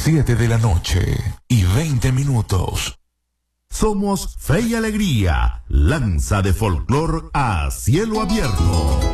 7:20 Somos Fe y Alegría, lanza de folclor a cielo abierto.